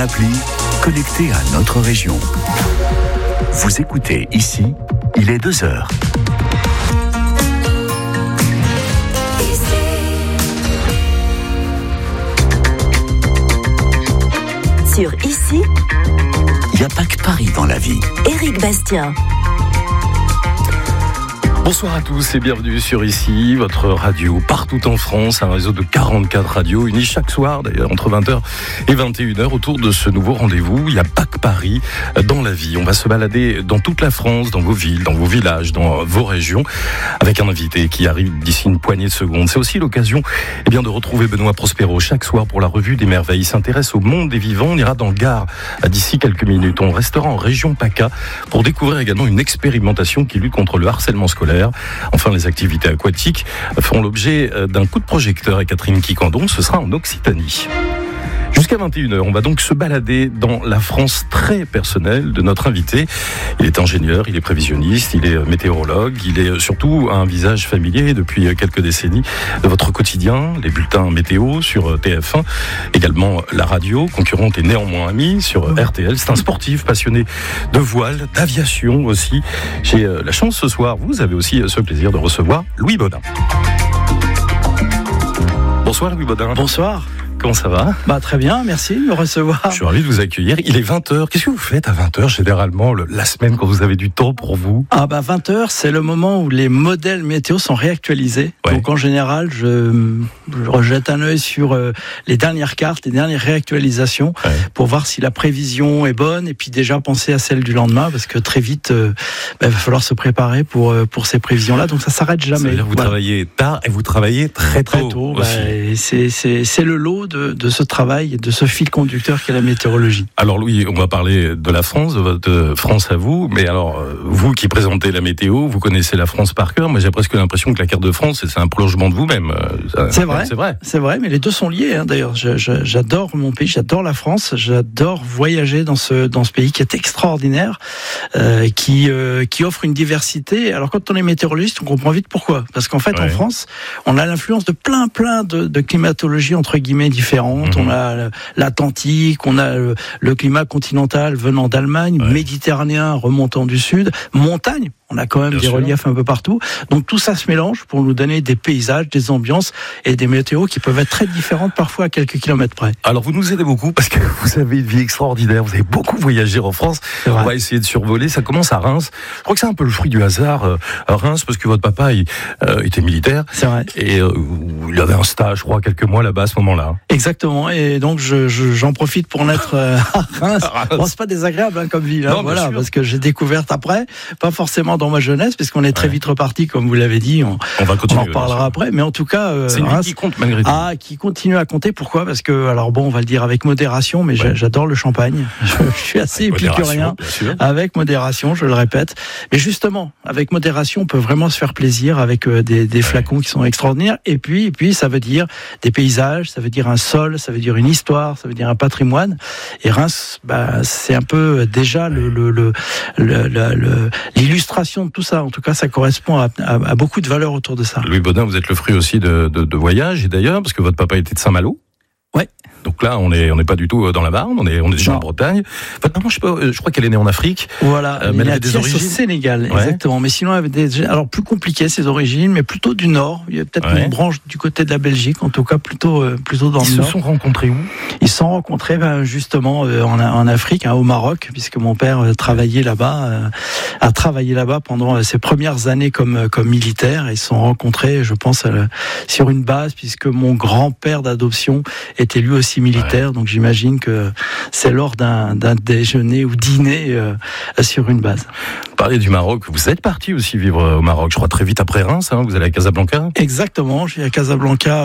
appli, connecté à notre région. Vous écoutez ici, il est 2h. Sur Ici, il n'y a pas que Paris dans la vie. Éric Bastien. Bonsoir à tous et bienvenue sur Ici, votre radio partout en France, un réseau de 44 radios unis chaque soir d'ailleurs entre 20h et 21h autour de ce nouveau rendez-vous. Il n'y a pas que Paris dans la vie. On va se balader dans toute la France, dans vos villes, dans vos villages, dans vos régions, avec un invité qui arrive d'ici une poignée de secondes. C'est aussi l'occasion de retrouver Benoît Prospero chaque soir pour la revue des merveilles. Il s'intéresse au monde des vivants. On ira dans le Gard d'ici quelques minutes. On restera en région PACA pour découvrir également une expérimentation qui lutte contre le harcèlement scolaire. Enfin, les activités aquatiques feront l'objet d'un coup de projecteur et Catherine Quicandon, ce sera en Occitanie. Jusqu'à 21h, on va donc se balader dans la France très personnelle de notre invité. Il est ingénieur, il est prévisionniste, il est météorologue, il est surtout un visage familier depuis quelques décennies de votre quotidien, les bulletins météo sur TF1, également la radio, concurrente et néanmoins amie sur RTL. C'est un sportif passionné de voile, d'aviation aussi. J'ai la chance ce soir, vous avez aussi ce plaisir de recevoir Louis Baudin. Bonsoir Louis Baudin. Bonsoir. Comment ça va ? Très bien, merci de me recevoir. Je suis ravi de vous accueillir. Il est 20h. Qu'est-ce que vous faites à 20h généralement la semaine quand vous avez du temps pour vous ? 20h, c'est le moment où les modèles météo sont réactualisés. Ouais. Donc en général, je rejette un œil sur les dernières cartes, les dernières réactualisations pour voir si la prévision est bonne et puis déjà penser à celle du lendemain parce que très vite, il va falloir se préparer pour ces prévisions-là. Donc ça s'arrête jamais. Ça veut dire que vous travaillez tard et vous travaillez très tôt aussi. C'est le lot de ce travail, de ce fil conducteur qu'est la météorologie. Alors Louis, on va parler de la France, de votre France à vous, mais alors vous qui présentez la météo, vous connaissez la France par cœur, moi j'ai presque l'impression que la carte de France c'est un prolongement de vous-même. C'est vrai, mais les deux sont liés d'ailleurs. J'adore mon pays, j'adore la France, j'adore voyager dans ce pays qui est extraordinaire, qui offre une diversité. Alors quand on est météorologiste, on comprend vite pourquoi. Parce qu'en fait en France, on a l'influence de plein de climatologies entre guillemets différentes. On a l'Atlantique, on a le climat continental venant d'Allemagne, méditerranéen remontant du sud, montagne. On a quand même des reliefs un peu partout. Donc tout ça se mélange pour nous donner des paysages, des ambiances et des météos qui peuvent être très différentes parfois à quelques kilomètres près. Alors vous nous aidez beaucoup parce que vous avez une vie extraordinaire. Vous avez beaucoup voyagé en France. On va essayer de survoler. Ça commence à Reims. Je crois que c'est un peu le fruit du hasard à Reims parce que votre papa était militaire. C'est vrai. Et il avait un stage, je crois, quelques mois là-bas à ce moment-là. Exactement. Et donc j'en profite pour naître à Reims. Bon, c'est pas désagréable comme ville. Non, voilà, parce que j'ai découvert après, pas forcément dans ma jeunesse, parce qu'on est très vite reparti, comme vous l'avez dit. On va continuer, on en reparlera après. Mais en tout cas, c'est une vie qui compte malgré tout. Qui continue à compter. Pourquoi ? Parce que, on va le dire avec modération, mais j'adore le champagne. Je suis assez épicurien. Avec modération, je le répète. Mais justement, avec modération, on peut vraiment se faire plaisir avec des flacons qui sont extraordinaires. Et puis, ça veut dire des paysages, ça veut dire un sol, ça veut dire une histoire, ça veut dire un patrimoine. Et Reims, c'est un peu déjà l'illustration de tout ça. En tout cas, ça correspond à beaucoup de valeurs autour de ça. Louis Baudin, vous êtes le fruit aussi de voyages, et d'ailleurs, parce que votre papa était de Saint-Malo. Ouais. Donc là, on n'est pas du tout dans la Marne, on est déjà en Bretagne. Votre maman, je crois qu'elle est née en Afrique. Voilà, mais elle avait des origines au Sénégal, exactement. Mais sinon, elle avait alors plus compliqué ses origines, mais plutôt du Nord. Il y a peut-être une branche du côté de la Belgique, en tout cas plutôt dans le Nord. Ils se sont rencontrés où ? Ils se sont rencontrés justement en Afrique, au Maroc, puisque mon père travaillait là-bas, a travaillé là-bas pendant ses premières années comme militaire. Ils se sont rencontrés, je pense, sur une base, puisque mon grand-père d'adoption était lui aussi militaire, donc j'imagine que c'est lors d'un déjeuner ou dîner sur une base. Parlez du Maroc, vous êtes parti aussi vivre au Maroc, je crois très vite après Reims, vous allez à Casablanca ? Exactement, je vais à Casablanca